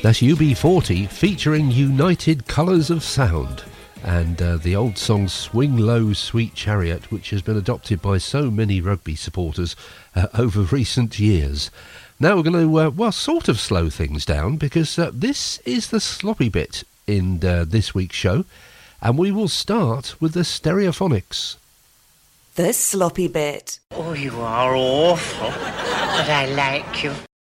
That's UB40 featuring United Colours of Sound and the old song Swing Low Sweet Chariot, which has been adopted by so many rugby supporters over recent years. Now we're going to, sort of slow things down because this is the sloppy bit in this week's show, and we will start with the Stereophonics. The sloppy bit. Oh, you are awful, but I like you.